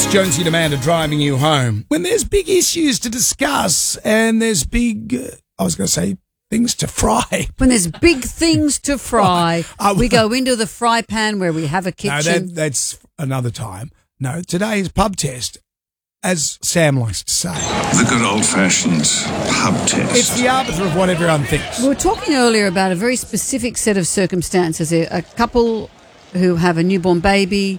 It's Jonesy and Amanda driving you home. When there's big issues to discuss and there's big, things to fry. When there's big things to fry, we go into the fry pan where we have a kitchen. No, that's another time. No, today is pub test, as Sam likes to say. The good old-fashioned pub test. It's the arbiter of what everyone thinks. We were talking earlier about a very specific set of circumstances. A couple who have a newborn baby.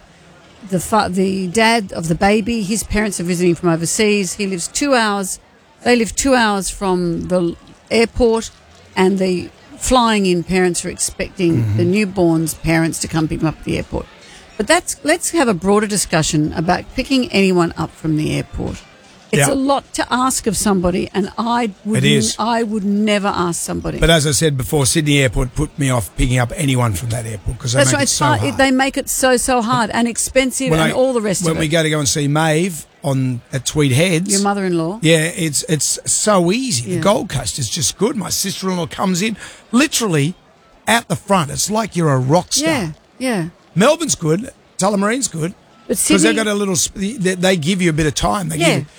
The dad of the baby, his parents are visiting from overseas. He lives 2 hours. They live 2 hours from the airport, and the flying-in parents are expecting the newborn's parents to come pick them up at the airport. But let's have a broader discussion about picking anyone up from the airport. It's a lot to ask of somebody, and I would never ask somebody. But as I said before, Sydney Airport put me off picking up anyone from that airport because they make it so hard. They make it so hard and expensive all the rest of it. When we go to go and see Maeve at Tweed Heads, your mother-in-law, it's so easy. The Gold Coast is just good. My sister-in-law comes in literally out the front. It's like you're a rock star. Yeah. Melbourne's good. Tullamarine's good. Because they've got a little, they give you a bit of time.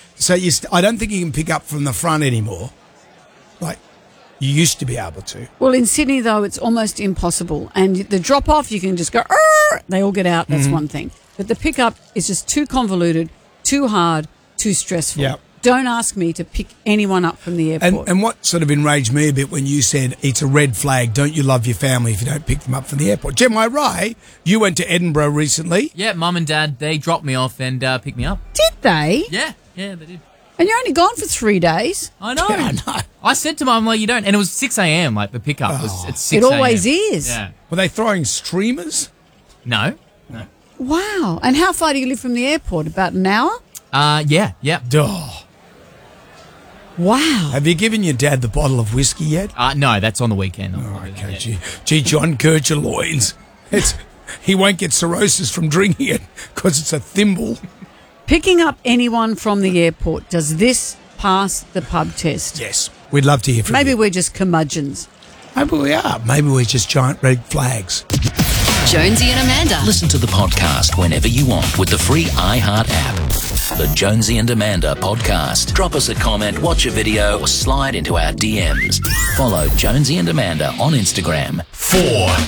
I don't think you can pick up from the front anymore, like you used to be able to. Well, in Sydney though, it's almost impossible. And the drop off, you can just go. They all get out. That's one thing. But the pickup is just too convoluted, too hard, too stressful. Yep. Don't ask me to pick anyone up from the airport. And what sort of enraged me a bit when you said it's a red flag, don't you love your family if you don't pick them up from the airport? Jem Rai, you went to Edinburgh recently. Yeah, Mum and Dad, they dropped me off and picked me up. Did they? Yeah, they did. And you're only gone for 3 days. I know. Yeah, I know. I said to Mum, you don't. And it was 6 a.m, like the pickup was at 6 It always is. Yeah. Were they throwing streamers? No. Wow. And how far do you live from the airport? About an hour? Yeah. Duh. Wow. Have you given your dad the bottle of whiskey yet? No, that's on the weekend. Okay, gee, John Kircher Loins. He won't get cirrhosis from drinking it because it's a thimble. Picking up anyone from the airport, does this pass the pub test? Yes. We'd love to hear from you. Maybe we're just curmudgeons. Maybe we are. Maybe we're just giant red flags. Jonesy and Amanda. Listen to the podcast whenever you want with the free iHeart app. The Jonesy and Amanda Podcast. Drop us a comment, watch a video, or slide into our DMs. Follow Jonesy and Amanda on Instagram. 4